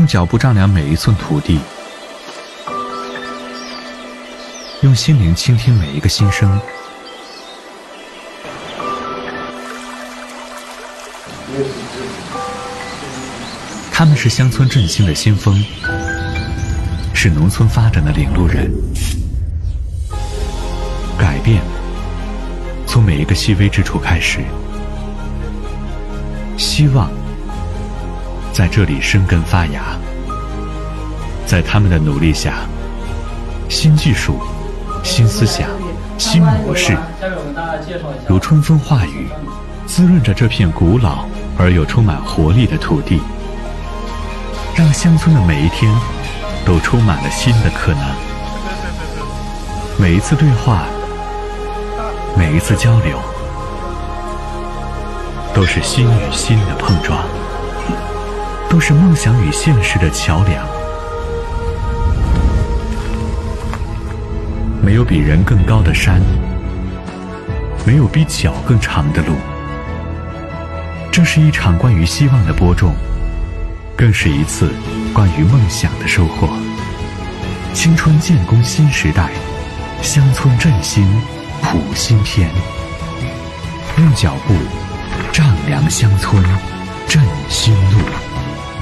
脚步丈量每一寸土地，用心灵倾听每一个心声。他们是乡村振兴的先锋，是农村发展的领路人。改变从每一个细微之处开始，希望在这里生根发芽。在他们的努力下，新技术、新思想、新模式如春风化雨，滋润着这片古老而又充满活力的土地，让乡村的每一天都充满了新的可能。每一次对话，每一次交流，都是心与心的碰撞，都是梦想与现实的桥梁。没有比人更高的山，没有比脚更长的路。这是一场关于希望的播种，更是一次关于梦想的收获。青春建功新时代，乡村振兴谱新篇。用脚步丈量乡村，振新路。